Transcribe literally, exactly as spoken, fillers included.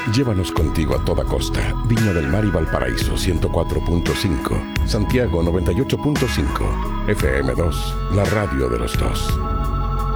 Llévanos contigo a toda costa. Viña del Mar y Valparaíso ciento cuatro punto cinco. Santiago noventa y ocho punto cinco. F M dos, la radio de los dos.